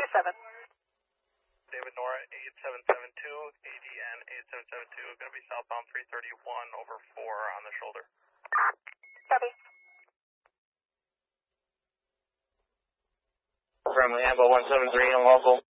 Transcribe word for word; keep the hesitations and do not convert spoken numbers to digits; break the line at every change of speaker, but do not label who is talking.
seven.
David Nora, eight seven seven two, A D N eight seven seven two, going to be southbound three thirty-one over four on the shoulder.
Copy.
From Ambo one seven three and local.